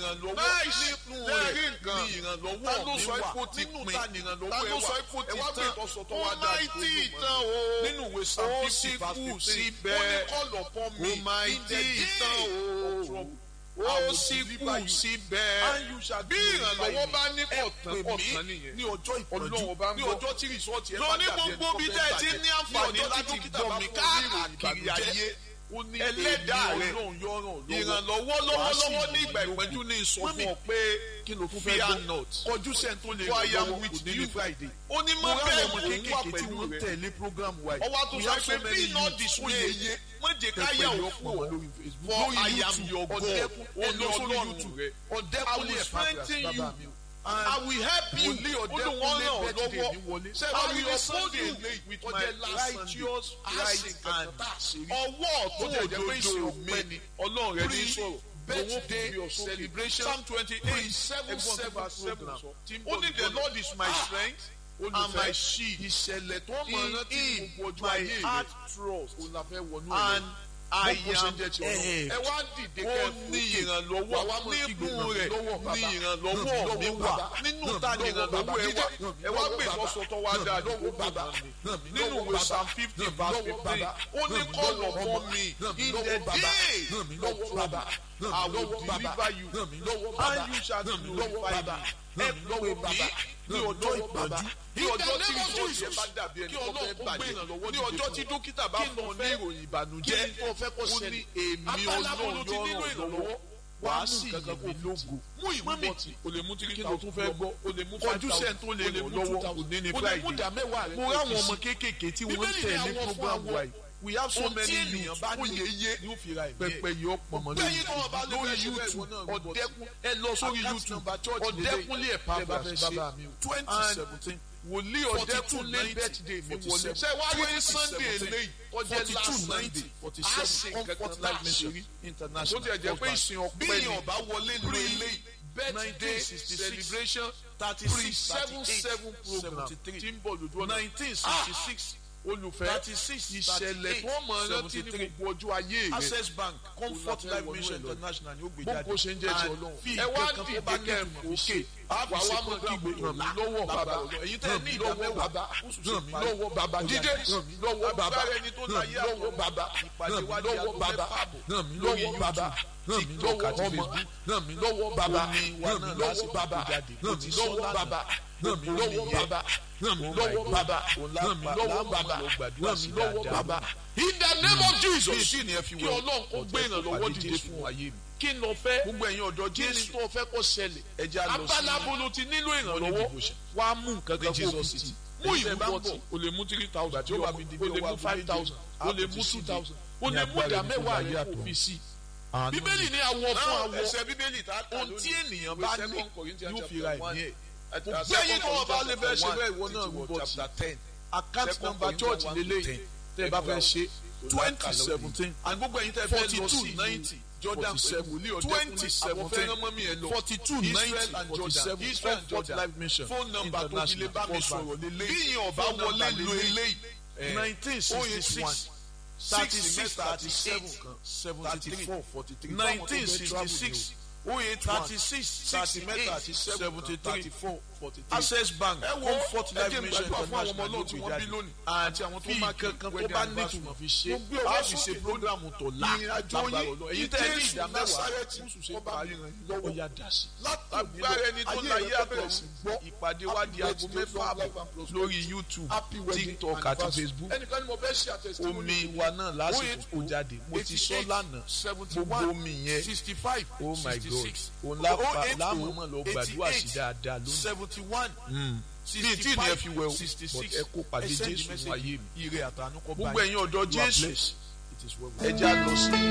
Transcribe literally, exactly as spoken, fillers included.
ìrànlọ́wọ́ nínú rẹ̀ ní ìrànlọ́wọ́ mi wà nínú ta ní ìrànlọ́wọ́ ẹ wà ẹ wá gbé ìtọ́sọ tó wá dáa tó dùn mọ́ nínú ìwé Psalm fifty verse fifteen ó ní call upon me in the day ó sì kù síbẹ̀ bí ìrànlọ́wọ́ bá ní kọ̀tàn kọ̀tàn nìyẹn ní ọjọ́ ìpọ́njú ní ọjọ́ tí rìsọ́ọ̀tì ẹ̀ bá dàbí ẹ̀ tó fẹ́ bàjẹ́ ní gbogbo bí tẹ́ ẹ ti ní àǹfààní láti gbọ́ mi káàkiri ayé ẹlẹ́dàá rẹ̀ ìrànlọ́wọ́ lọ́wọ́lọ́wọ́ ní ìgbà ìpẹ́jú ní sọ fún ọ pé kí ló fún fear not kọjú sẹ́ńtò lè lọ́wọ́ with you Friday ó ní mọ́ bẹ́ẹ̀ mọ́ kéékèèké tí wọ́n tẹ̀lé program wa yìí ọwọ́ tó sọ pé be not dismayed mọ́ jẹ́ káyà òkú ọ for I am your God ọlọ́run I will strengthen you. I will help you. Olùwọ́nà ọ̀dọ́wọ́. Say I will uphold you with my righteous right hand. Ọwọ́ ọ̀tún òdodo mi. Ọlọ́run rẹ̀ ní sọ̀rọ̀. Birthday celebration. Psalm twenty-eight seven seven seven. Only the Lord is my strength and my shield. Ìṣẹ̀lẹ̀ tó mọ̀ rántí gbogbo ọjọ́ ayé rẹ̀. My heart trust. And I am ẹ wá dìde kẹ́ ní ìrànlọ́wọ́ nínú rẹ̀ ní ìrànlọ́wọ́ mi wà nínú ta ní ìrànlọ́wọ́ ẹ wà ẹ wá gbé ìtọ́sọ̀tọ̀ wá dáadé nínú ìwé Psalm fifty verse fifteen ó ní call upon me in the day I will deliver you and you shall glorify me ẹ pè mí ní ọjọ́ ìpọ́njú ní ọjọ́ tí ìṣòro yẹn bá dàbí ẹni tó fẹ́ bàjẹ́ ní ọjọ́ tí dókítà bá fún ọ ní ìròyìn ìbànújẹ́ ó ní èmi Ọlọ́run yóò ràn lọ́wọ́ wàá sì yìí lógo mú ìwé mọ̀tì o lè mú three thousand fẹ́ gbọ́ o lè mú five thousand tó lè ràn lọ́wọ́ kò ní ní Friday mo ráwọn ọmọ kéékèèké tí wọ́n ń tẹ̀lé program wa yìí we have so many youths ó yẹ yé pẹpẹ yìí ọ̀pọ̀ mọ́ lórí YouTube ọ̀dẹ́kun ẹ lọ sórí YouTube ọ̀dẹ́kunlé ẹ̀ pàbà twenty seventeen wòlíì ọ̀dẹ́kunlé birthday mi wọlé ṣe wá rí Sunday eléyìí ọjọ́ last Sunday a ṣe Comfort Life Ministry International ó ti ẹ̀jẹ̀ pé ìsìn ọ̀pẹ ni bí ọba wọlé lórí eléyìí birthday celebration thirty six seven seven program tí ń bọ̀ lójú ọ̀nà nineteen sixty six olùfẹ́ ìṣẹ̀lẹ̀ tó mọ̀ rántí ní gbogbo ọjọ́ ayé rẹ̀ Access Bank Comfort Life Mission International ni ó gbé jáde bó ṣe ń jẹ́ ti Ọlọ́run ẹ wá dìde kẹ́ òkè àwa wa mọ̀ kígbe ràn mí lọ́wọ́ bàbá èyí tẹ́ ní ìdá mẹ́wàá ràn mí lọ́wọ́ bàbá dídé ràn mí lọ́wọ́ bàbá ràn mí lọ́wọ́ bàbá ràn mí lọ́wọ́ bàbá ràn mí lọ́wọ́ bàbá ràn mí lọ́wọ́ ọmọ ràn mí lọ́wọ́ bàbá ràn mí lọ́wọ́ bàbá ràn mí lọ́wọ́ bàbá ràn mí lọ́wọ́ bàbá ràn mí lọ́wọ́ bàbá ràn mí lọ́wọ́ bàbá ràn mí lọ́wọ́ bàbá. In the name of Jesus kí Ọlọ́run kó gbé ìrànlọ́wọ́ dìde fún wa kí n lọ fẹ́ gbogbo ẹ̀yin ọ̀dọ́ Jésù tó fẹ́ kó ṣẹlẹ̀ ẹja lọ sí abala bolo ti nílò ìrànlọ́wọ́ wá mú nǹkan kan kó fi tì mú ìwúbọ̀tì o lè mú three thousand tí ó bá mi di o lè mú five thousand o lè mú two thousand o lè mú ìdá mẹ́wàá rẹ̀ kó fi sí. Bíbélì ní awọ fún awọ ohun tí ènìyàn bá ní yóò fi ra ẹ̀mí ẹ̀ gbẹ̀yìn tó ọba lè fẹ́ ṣe bẹ́ẹ̀ ìwọ náà rúbọ̀tì account number church lélẹ́yìn tẹ́ ẹ bá fẹ́ ṣe twenty seventeen and gbogbo ẹ̀yin tẹ́ fẹ́ lọ sí ninety Jordan pẹ̀lú twenty seventeen forty two ninety forty seven Israel Comfort Life Mission phone number tó fi lè bá mi sọ̀rọ̀ lélẹ́yìn bí ìyẹn ọba wọlé lo eléyìí nineteen sixty one thirty six thirty seven seventy three forty three nineteen sixty six oh eight thirty six thirty eight seventy three forty three Access Bank Comfort Life Mission International ló gbé jáde àti àwọn tó máa kankan tó bá ní ìtumọ̀ fi ṣe a fi ṣe programu tó la lágbára ọ̀nà èyí tẹ́ ní ìdá mẹ́wàá oṣù ṣe parí rẹ̀ lọ́wọ́ ya dà sí. lágbára ẹni tó láyé abẹ́rẹ́ sí gbọ́ ìpàdé wa di aago mẹ́fà àbọ̀ lórí YouTube TikTok àti Facebook omi wa náà lásìkò kó jáde mo ti sọ lánàá gbogbo omi yẹn oh my God òun láàmú mọ̀ lọ gbàdúrà sí dáadáa lónìí seventy one bí tí ní ẹ fi wẹ̀ o but ẹ kó pàdé Jésù fún ayé mi ire àtànú kọ́ báyìí gbogbo ẹ̀yin ọ̀dọ́ Jésù ẹ já lọ sí.